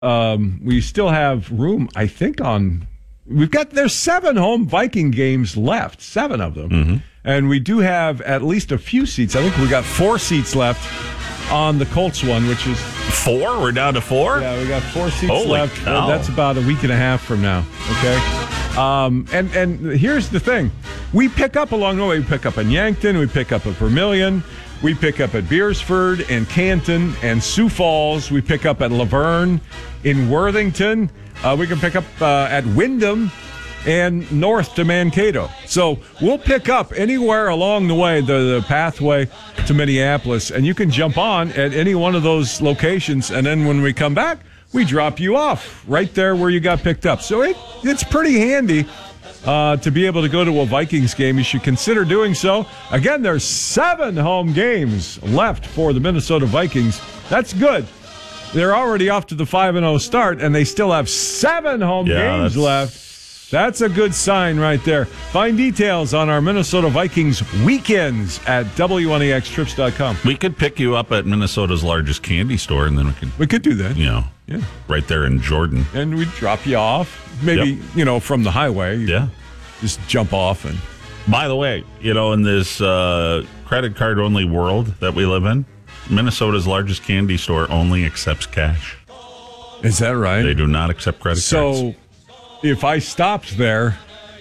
We still have room, I think, there's 7 home Viking games left, 7 of them. Mm-hmm. And we do have at least a few seats. I think we got 4 seats left on the Colts one, which is 4? We're down to 4? Yeah, we got 4 seats Holy left. cow. That's about a week and a half from now. Okay. And here's the thing: we pick up along the way. We pick up in Yankton. We pick up at Vermilion. We pick up at Beersford and Canton and Sioux Falls. We pick up at Laverne, in Worthington. We can pick up at Wyndham and north to Mankato. So we'll pick up anywhere along the way, the pathway to Minneapolis, and you can jump on at any one of those locations, and then when we come back, we drop you off right there where you got picked up. So it's pretty handy to be able to go to a Vikings game. You should consider doing so. Again, there's 7 home games left for the Minnesota Vikings. That's good. They're already off to the 5-0 start, and they still have 7 home games left. That's a good sign right there. Find details on our Minnesota Vikings weekends at WNEXtrips.com. We could pick you up at Minnesota's largest candy store, and then we could do that. Yeah. Right there in Jordan. And we'd drop you off, maybe, from the highway. Yeah. Just jump off. And by the way, in this credit card only world that we live in, Minnesota's largest candy store only accepts cash. Is that right? They do not accept credit cards. So if I stopped there,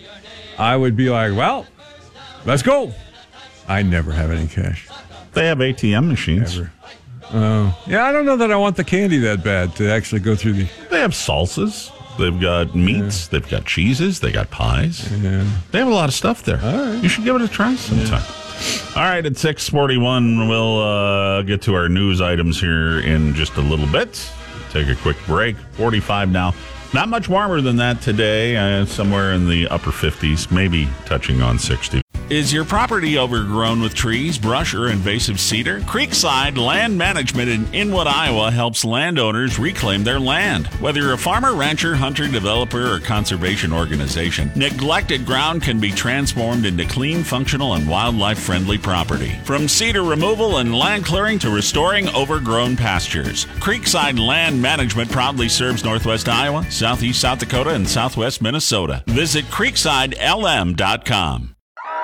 I would be like, well, let's go. I never have any cash. They have ATM machines. Never. Yeah, I don't know that I want the candy that bad to actually go through the... They have salsas. They've got meats. They've got cheeses. They got pies. Yeah. They have a lot of stuff there. All right. You should give it a try sometime. Yeah. All right, at 6:41, we'll get to our news items here in just a little bit. Take a quick break. 45 now. Not much warmer than that today. Somewhere in the upper 50s, maybe touching on 60. Is your property overgrown with trees, brush, or invasive cedar? Creekside Land Management in Inwood, Iowa helps landowners reclaim their land. Whether you're a farmer, rancher, hunter, developer, or conservation organization, neglected ground can be transformed into clean, functional, and wildlife-friendly property. From cedar removal and land clearing to restoring overgrown pastures, Creekside Land Management proudly serves Northwest Iowa, Southeast South Dakota, and Southwest Minnesota. Visit creeksidelm.com.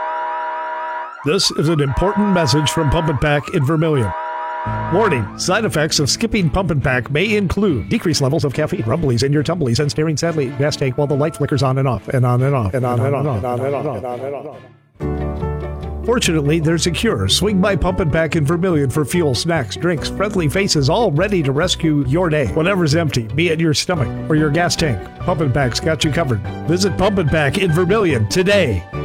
This is an important message from Pump and Pack in Vermilion. Warning, side effects of skipping Pump and Pack may include decreased levels of caffeine, rumblies in your tumblies, and staring sadly at gas tank while the light flickers on and off, and on and off, and on and on, and on and on, and on and on. Fortunately, there's a cure. Swing by Pump and Pack in Vermilion for fuel, snacks, drinks, friendly faces, all ready to rescue your day. Whatever's empty, be it your stomach or your gas tank, Pump and Pack's got you covered. Visit Pump and Pack in Vermilion today.